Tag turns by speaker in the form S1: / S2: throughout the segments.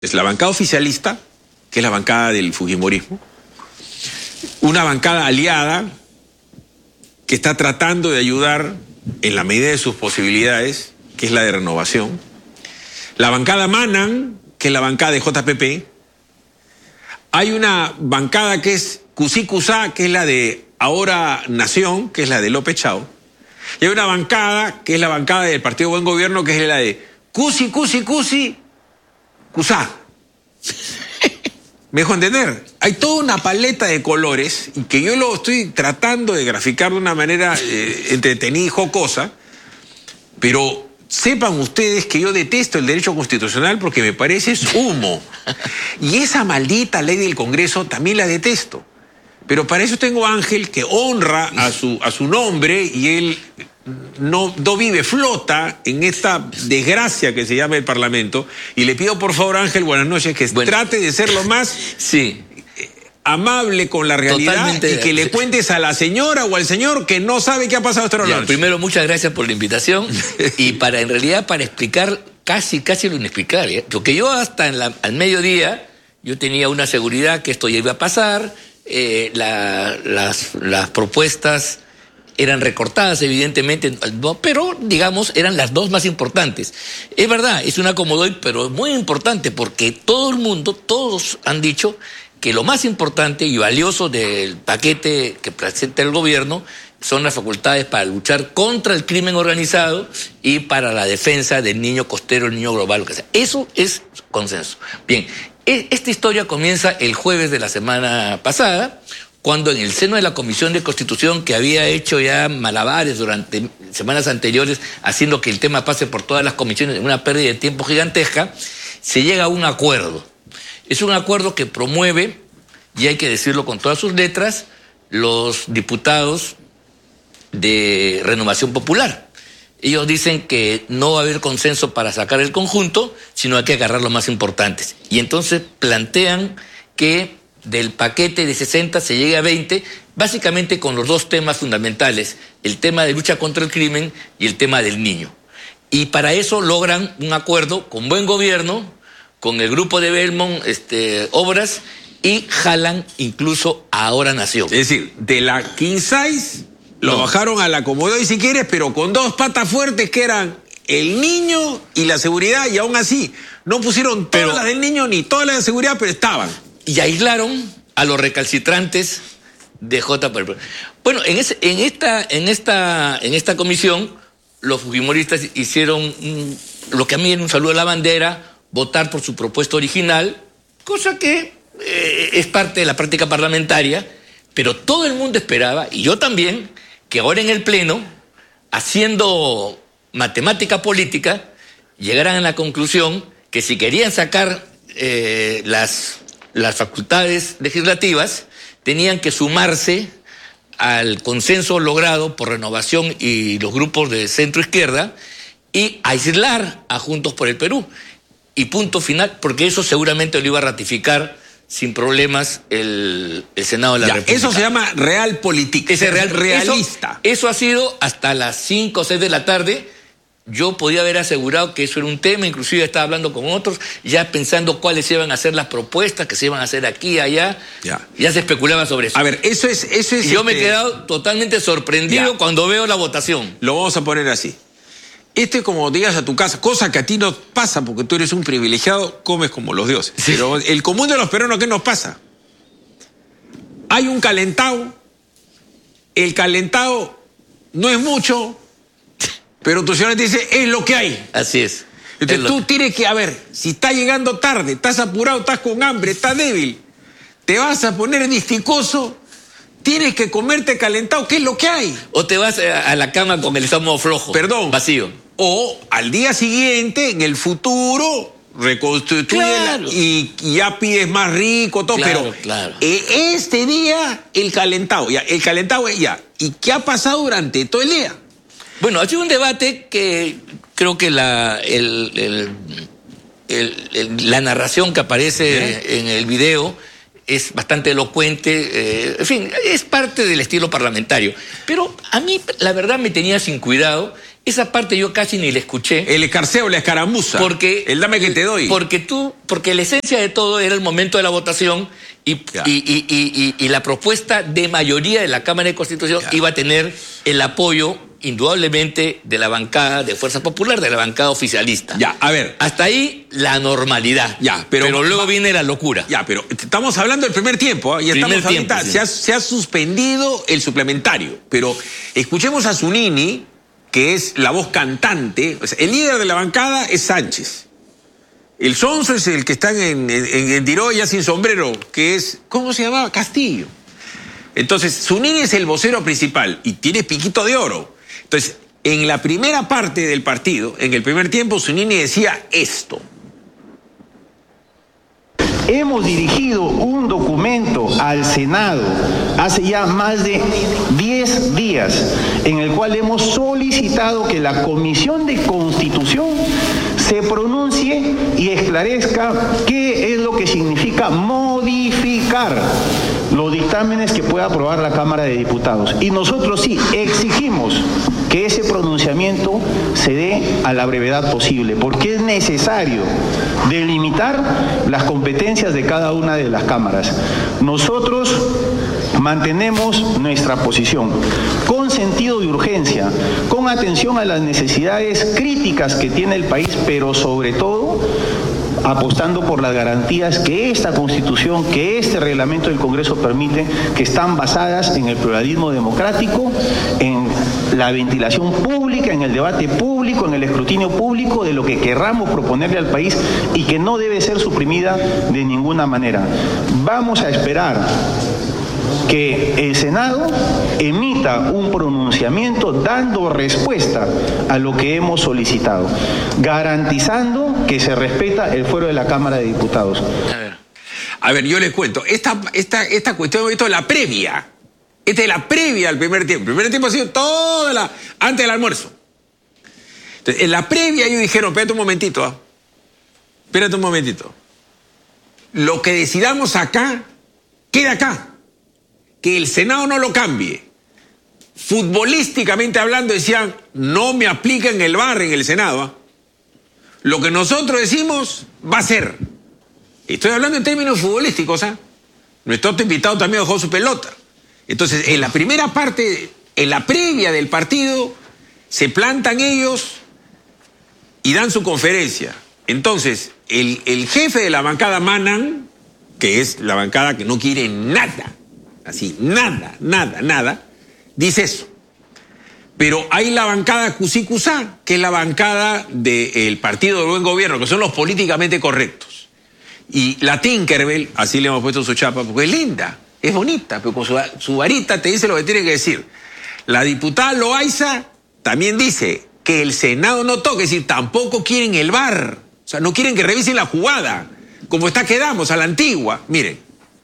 S1: Es la bancada oficialista, que es la bancada del fujimorismo, una bancada aliada que está tratando de ayudar en la medida de sus posibilidades, que es la de Renovación, la bancada Manan, que es la bancada de JPP, hay una bancada que es Cusí-Cusá, que es la de Ahora Nación, que es la de López Chao, y hay una bancada que es la bancada del Partido Buen Gobierno, que es la de Cusá. ¿Me dejo entender? Hay toda una paleta de colores y que yo lo estoy tratando de graficar de una manera entretenida y jocosa, pero sepan ustedes que yo detesto el derecho constitucional porque me parece es humo. Y esa maldita ley del Congreso también la detesto. Pero para eso tengo a Ángel, que honra a su nombre, y él no flota en esta desgracia que se llama el Parlamento. Y le pido por favor, Ángel, buenas noches, que trate de ser lo más amable con la realidad. Totalmente, y que le cuentes a la señora o al señor que no sabe qué ha pasado esta noche.
S2: Primero, muchas gracias por la invitación. Y en realidad para explicar casi lo inexplicable, porque yo hasta al mediodía yo tenía una seguridad que esto ya iba a pasar. Las propuestas eran recortadas, evidentemente, pero, digamos, eran las dos más importantes. Es verdad, es un acomodo, pero es muy importante porque todos han dicho que lo más importante y valioso del paquete que presenta el gobierno son las facultades para luchar contra el crimen organizado y para la defensa del niño costero, el niño global, lo que sea. Eso es consenso. Bien, esta historia comienza el jueves de la semana pasada, cuando en el seno de la Comisión de Constitución, que había hecho ya malabares durante semanas anteriores, haciendo que el tema pase por todas las comisiones en una pérdida de tiempo gigantesca, se llega a un acuerdo. Es un acuerdo que promueve, y hay que decirlo con todas sus letras, los diputados de Renovación Popular. Ellos dicen que no va a haber consenso para sacar el conjunto, sino hay que agarrar los más importantes. Y entonces plantean que del paquete de 60 se llegue a 20, básicamente con los dos temas fundamentales, el tema de lucha contra el crimen y el tema del niño. Y para eso logran un acuerdo con Buen Gobierno, con el grupo de Belmont Obras, y jalan incluso a Ahora Nación.
S1: Es decir, de la 15 lo bajaron a la Comodoy si quieres, pero con dos patas fuertes que eran el niño y la seguridad, y aún así no pusieron todas las del niño ni todas las de seguridad, pero estaban.
S2: Y aislaron a los recalcitrantes de JPP. Bueno, en esta comisión, los fujimoristas hicieron lo que a mí era un saludo a la bandera, votar por su propuesta original, cosa que es parte de la práctica parlamentaria, pero todo el mundo esperaba, y yo también, que ahora en el Pleno, haciendo matemática política, llegaran a la conclusión que si querían sacar las facultades legislativas, tenían que sumarse al consenso logrado por Renovación y los grupos de centro-izquierda y aislar a Juntos por el Perú. Y punto final, porque eso seguramente lo iba a ratificar sin problemas el Senado de la República.
S1: Eso se llama realpolitik.
S2: Ese
S1: realista.
S2: Eso ha sido hasta las 5 o 6 de la tarde. Yo podía haber asegurado que eso era un tema, inclusive estaba hablando con otros, ya pensando cuáles iban a ser las propuestas que se iban a hacer aquí, allá. Ya se especulaba sobre eso.
S1: A ver, eso es
S2: y yo me he quedado totalmente sorprendido cuando veo la votación.
S1: Lo vamos a poner así. Como digas a tu casa, cosa que a ti no pasa porque tú eres un privilegiado, comes como los dioses. Sí. Pero el común de los peruanos, ¿qué nos pasa? Hay un calentado, el calentado no es mucho, pero tu señora te dice, es lo que hay.
S2: Así es.
S1: Entonces tú tienes que, a ver, si está llegando tarde, estás apurado, estás con hambre, estás débil, te vas a poner disticoso, tienes que comerte calentado, ¿qué es lo que hay?
S2: O te vas a la cama con el estómago flojo.
S1: Perdón.
S2: Vacío.
S1: O al día siguiente, en el futuro, reconstituye y ya pides más rico, todo. Pero este día, el calentado ya. ¿Y qué ha pasado durante todo el día?
S2: Bueno, ha sido un debate que creo que la narración que aparece en el video es bastante elocuente, en fin, es parte del estilo parlamentario. Pero a mí, la verdad, me tenía sin cuidado Esa parte yo casi ni la escuché.
S1: El escarceo, la escaramuza.
S2: Porque,
S1: el dame que te doy.
S2: Porque la esencia de todo era el momento de la votación y la propuesta de mayoría de la Cámara de Constitución iba a tener el apoyo indudablemente de la bancada de Fuerza Popular, de la bancada oficialista.
S1: Ya, a ver.
S2: Hasta ahí la normalidad.
S1: Ya,
S2: pero luego viene la locura.
S1: Ya, pero estamos hablando del primer tiempo, ¿eh? Y estamos ahorita, sí. se ha suspendido el suplementario. Pero escuchemos a Zunini, que es la voz cantante. O sea, el líder de la bancada es Sánchez. El sonso es el que está en Tiró ya sin sombrero, que es, ¿cómo se llamaba? Castillo. Entonces, Zunini es el vocero principal y tiene piquito de oro. Entonces, en la primera parte del partido, en el primer tiempo, Zunini decía esto.
S3: Hemos dirigido un documento al Senado hace ya más de 10 días en el cual hemos solicitado que la Comisión de Constitución se pronuncie y esclarezca qué es lo que significa modificar los dictámenes que pueda aprobar la Cámara de Diputados. Y nosotros sí exigimos que ese pronunciamiento se dé a la brevedad posible, porque es necesario delimitar las competencias de cada una de las cámaras. Nosotros mantenemos nuestra posición con sentido de urgencia, con atención a las necesidades críticas que tiene el país, pero sobre todo apostando por las garantías que esta Constitución, que este reglamento del Congreso permite, que están basadas en el pluralismo democrático, en la ventilación pública, en el debate público, en el escrutinio público de lo que querramos proponerle al país y que no debe ser suprimida de ninguna manera. Vamos a esperar que el Senado emita un pronunciamiento dando respuesta a lo que hemos solicitado, garantizando que se respeta el fuero de la Cámara de Diputados.
S1: A ver, yo les cuento, esta cuestión, esto es la previa. Esta es la previa al primer tiempo. El primer tiempo ha sido antes del almuerzo. Entonces, en la previa ellos dijeron, espérate un momentito, espérate un momentito. Lo que decidamos acá, queda acá. Que el Senado no lo cambie. Futbolísticamente hablando decían, no me apliquen el VAR en el Senado. Lo que nosotros decimos va a ser. Estoy hablando en términos futbolísticos. Nuestro otro invitado también dejó su pelota. Entonces, en la primera parte, en la previa del partido, se plantan ellos y dan su conferencia. Entonces, el jefe de la bancada Manan, que es la bancada que no quiere nada, así, nada, dice eso. Pero hay la bancada Cusí-Cusá, que es la bancada del Partido del Buen Gobierno, que son los políticamente correctos. Y la Tinkerbell, así le hemos puesto su chapa, porque es linda, es bonita, pero con su varita te dice lo que tiene que decir. La diputada Loaiza también dice que el Senado no toque, es decir, tampoco quieren el VAR. O sea, no quieren que revisen la jugada, como quedamos a la antigua. Miren.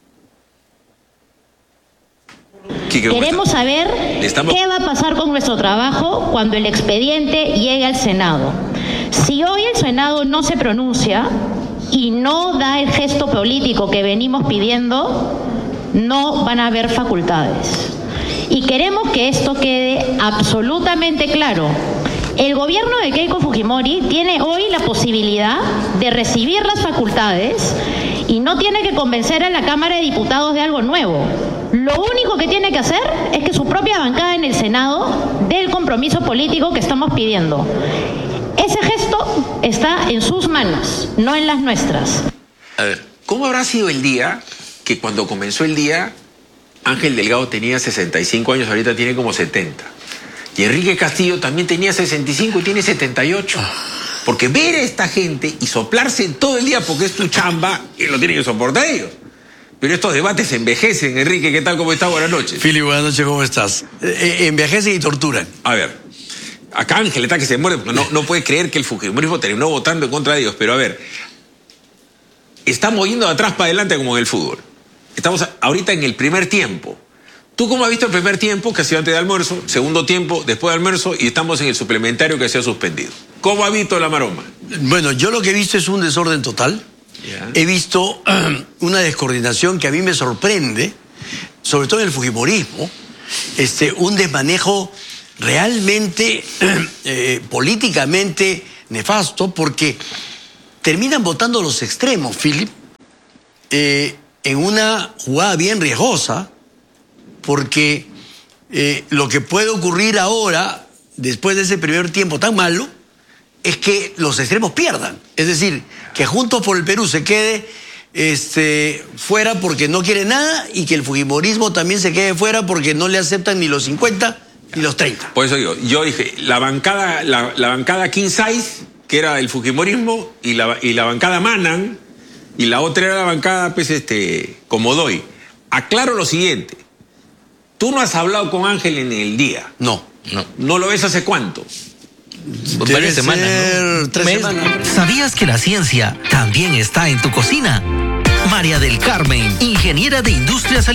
S4: Queremos saber qué va a pasar con nuestro trabajo cuando el expediente llegue al Senado. Si hoy el Senado no se pronuncia y no da el gesto político que venimos pidiendo, no van a haber facultades. Y queremos que esto quede absolutamente claro. El gobierno de Keiko Fujimori tiene hoy la posibilidad de recibir las facultades y no tiene que convencer a la Cámara de Diputados de algo nuevo. Lo único que tiene que hacer es que su propia bancada en el Senado dé el compromiso político que estamos pidiendo. Ese gesto está en sus manos, no en las nuestras.
S1: A ver, ¿cómo habrá sido el día que cuando comenzó el día Ángel Delgado tenía 65 años, ahorita tiene como 70? Y Enrique Castillo también tenía 65 y tiene 78. Porque ver a esta gente y soplarse todo el día porque es tu chamba, y lo tienen que soportar ellos. Pero estos debates envejecen. Enrique, ¿qué tal? ¿Cómo estás? Buenas noches.
S5: Fili, buenas noches, ¿cómo estás? Envejecen y torturan.
S1: A ver, acá Ángel está que se muere porque no puede creer que el fujimorismo terminó votando en contra de ellos. Pero a ver, estamos yendo de atrás para adelante como en el fútbol. Estamos ahorita en el primer tiempo. ¿Tú cómo has visto el primer tiempo, que ha sido antes de almuerzo, segundo tiempo, después de almuerzo, y estamos en el suplementario que se ha suspendido? ¿Cómo has visto la maroma?
S5: Bueno, yo lo que he visto es un desorden total. Yeah. He visto una descoordinación que a mí me sorprende, sobre todo en el fujimorismo, un desmanejo realmente políticamente nefasto, porque terminan votando los extremos, Philip, en una jugada bien riesgosa, porque lo que puede ocurrir ahora, después de ese primer tiempo tan malo, es que los extremos pierdan. Es decir, que Juntos por el Perú se quede fuera porque no quiere nada, y que el fujimorismo también se quede fuera porque no le aceptan ni los 50 ni los 30.
S1: Por eso yo dije, la bancada King Size, que era el fujimorismo, y la bancada Manan, y la otra era la bancada Comodoy. Aclaro lo siguiente: tú no has hablado con Ángel en el día.
S5: No.
S1: ¿No lo ves hace cuánto?
S2: Varias semanas, ¿no?
S5: 3 semanas.
S6: ¿Sabías que la ciencia también está en tu cocina? María del Carmen, ingeniera de industrias